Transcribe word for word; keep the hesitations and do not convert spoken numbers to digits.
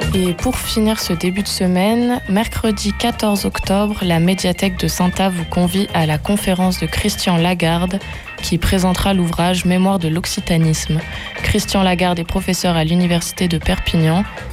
Et pour finir ce début de semaine, mercredi quatorze octobre, la médiathèque de Saint-Ave vous convie à la conférence de Christian Lagarde qui présentera l'ouvrage Mémoire de l'occitanisme. Christian Lagarde est professeur à l'université de Perpignan